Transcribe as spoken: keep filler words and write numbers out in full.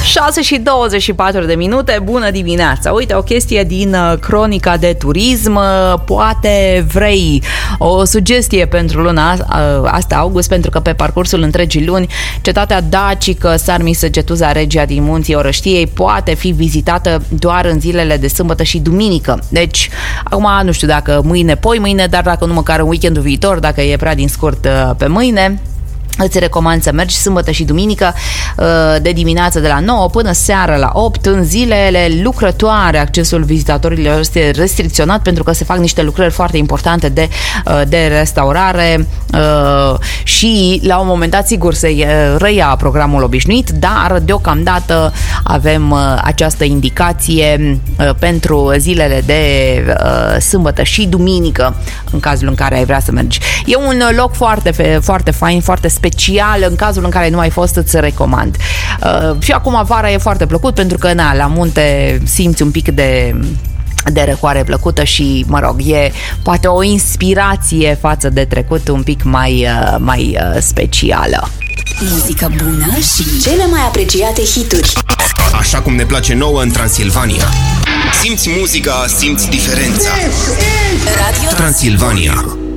șase și douăzeci și patru de minute, bună dimineața. Uite, o chestie din cronica de turism. Poate vrei o sugestie pentru luna asta, august, pentru că pe parcursul întregii luni cetatea dacică Sarmisăgetuza Regia din Munții Orăștiei poate fi vizitată doar în zilele de sâmbătă și duminică. Deci, acum nu știu dacă mâine, poi mâine, dar dacă nu măcar în weekendul viitor, dacă e prea din scurt pe mâine, îți recomand să mergi sâmbătă și duminică de dimineață de la nouă până seara la opt. În zilele lucrătoare accesul vizitatorilor este restricționat pentru că se fac niște lucrări foarte importante de, de restaurare și la un moment dat sigur se reia programul obișnuit, dar deocamdată avem această indicație pentru zilele de sâmbătă și duminică în cazul în care ai vrea să mergi. E un loc foarte, foarte fain, foarte special. Special, în cazul în care nu ai fost, îți recomand. Uh, și acum vara e foarte plăcut pentru că na, la munte simți un pic de de răcoare plăcută și, mă rog, e poate o inspirație față de trecut un pic mai, uh, mai uh, specială. Muzică bună și cele mai apreciate hituri. Așa cum ne place nouă în Transilvania. Simți muzica, simți diferența. Radio Transilvania.